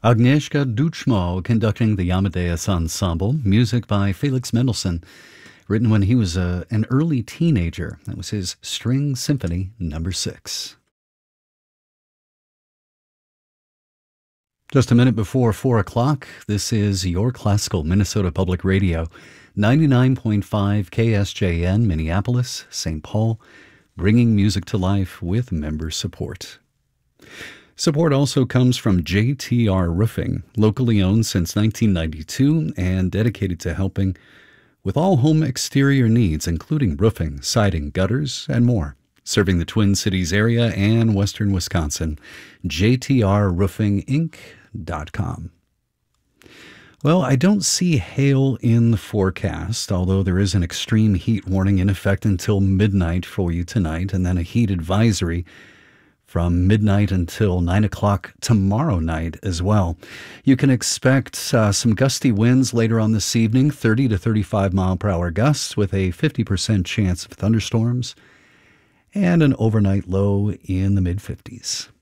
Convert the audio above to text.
Agnieszka Duchmo conducting the Amadeus Ensemble, music by Felix Mendelssohn, written when he was an early teenager. That was his String Symphony No. 6. Just a minute before 4 o'clock, this is your classical Minnesota Public Radio, 99.5 KSJN, Minneapolis, St. Paul, bringing music to life with member support. Support also comes from JTR Roofing, locally owned since 1992 and dedicated to helping with all home exterior needs, including roofing, siding, gutters, and more. Serving the Twin Cities area and western Wisconsin, jtrroofinginc.com. Well, I don't see hail in the forecast, although there is an extreme heat warning in effect until midnight for you tonight, and then a heat advisory from midnight until 9 o'clock tomorrow night as well. You can expect some gusty winds later on this evening, 30 to 35 mile per hour gusts with a 50% chance of thunderstorms, and an overnight low in the mid-50s.